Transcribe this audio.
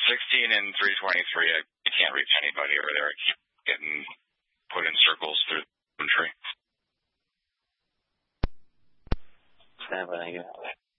16 and 323, I can't reach anybody over there. I keep getting put in circles through the country. Stand by you.